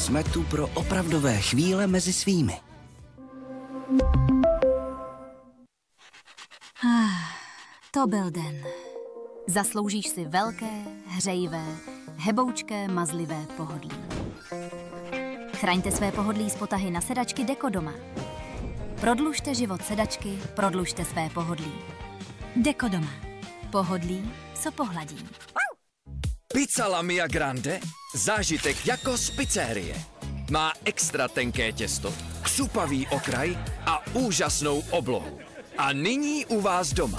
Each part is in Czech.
Jsme tu pro opravdové chvíle mezi svými. To byl den. Zasloužíš si velké, hřejivé, heboučké, mazlivé pohodlí. Chraňte své pohodlí z potahy na sedačky Dekodoma. Prodlužte život sedačky, prodlužte své pohodlí. Dekodoma. Pohodlí, co pohladí. Pizza La Mia Grande? Zážitek jako z pizzerie. Má extra tenké těsto, křupavý okraj a úžasnou oblohu. A nyní u vás doma.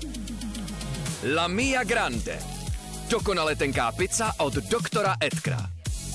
La Mia Grande. Dokonale tenká pizza od doktora Edgara.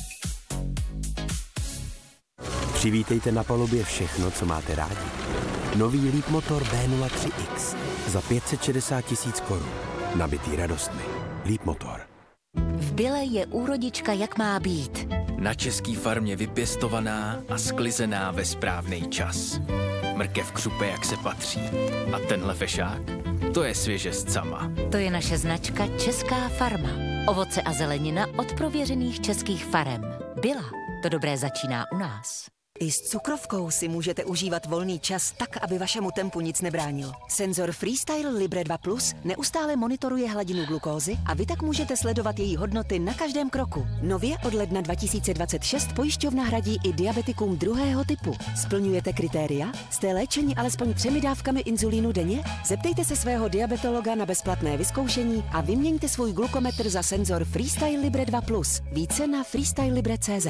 Přivítejte na palubě všechno, co máte rádi. Nový Leapmotor B03X za 560 000 korun. Nabitý radostmi. Leapmotor. V Bile je úrodička, jak má být. Na český farmě vypěstovaná a sklizená ve správný čas. Mrkev křupe, jak se patří. A tenhle fešák? To je svěžest sama. To je naše značka Česká farma. Ovoce a zelenina od prověřených českých farem. Bila. To dobré začíná u nás. I s cukrovkou si můžete užívat volný čas tak, aby vašemu tempu nic nebránil. Senzor Freestyle Libre 2 Plus neustále monitoruje hladinu glukózy a vy tak můžete sledovat její hodnoty na každém kroku. Nově od ledna 2026 pojišťovna hradí i diabetikům druhého typu. Splňujete kritéria? Jste léčeni alespoň 3 dávkami inzulínu denně? Zeptejte se svého diabetologa na bezplatné vyzkoušení a vyměňte svůj glukometr za senzor Freestyle Libre 2 Plus. Více na freestylelibre.cz.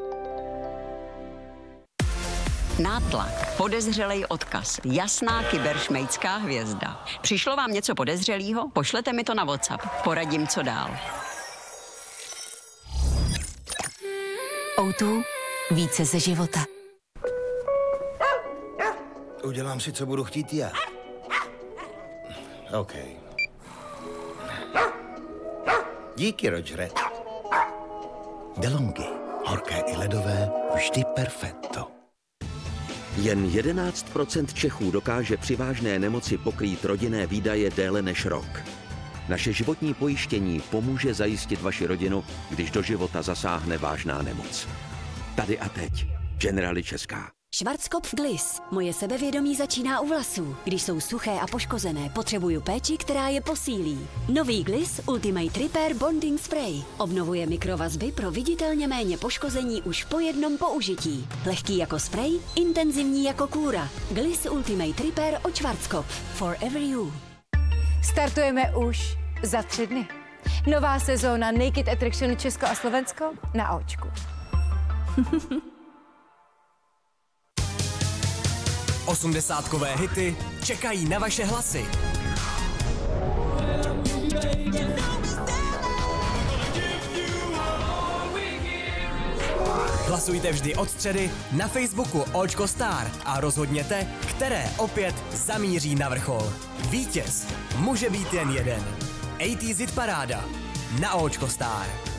Nátlak, podezřelej odkaz, jasná kyberšmejdská hvězda. Přišlo vám něco podezřelého? Pošlete mi to na WhatsApp. Poradím, co dál. O2. Více ze života. Udělám si, co budu chtít já. OK. Díky, Rogere. DeLonghi. Horké i ledové, vždy perfetto. Jen 11% Čechů dokáže při vážné nemoci pokrýt rodinné výdaje déle než rok. Naše životní pojištění pomůže zajistit vaši rodinu, když do života zasáhne vážná nemoc. Tady a teď. Generali Česká. Schwarzkopf Gliss. Moje sebevědomí začíná u vlasů. Když jsou suché a poškozené, potřebuju péči, která je posílí. Nový Gliss Ultimate Repair Bonding Spray. Obnovuje mikrovazby pro viditelně méně poškození už po jednom použití. Lehký jako spray, intenzivní jako kůra. Gliss Ultimate Repair od Schwarzkopf. Forever you. Startujeme už za 3 dny. Nová sezóna Naked Attraction Česko a Slovensko na Ačku. 80kové hity čekají na vaše hlasy. Hlasujte vždy od středy na Facebooku Očko Star a rozhodněte, které opět zamíří na vrchol. Vítěz může být jen jeden. ATZ Paráda na Očko Star.